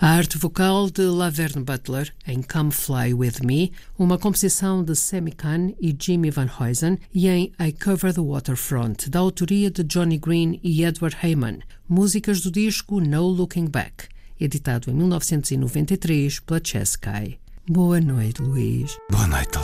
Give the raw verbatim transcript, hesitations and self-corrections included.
A arte vocal de Laverne Butler em Come Fly With Me, uma composição de Sammy Cahn e Jimmy Van Heusen, e em I Cover the Waterfront, da autoria de Johnny Green e Edward Heyman, músicas do disco No Looking Back, editado em mil novecentos e noventa e três pela Chess Sky. Boa noite, Luís. Boa noite,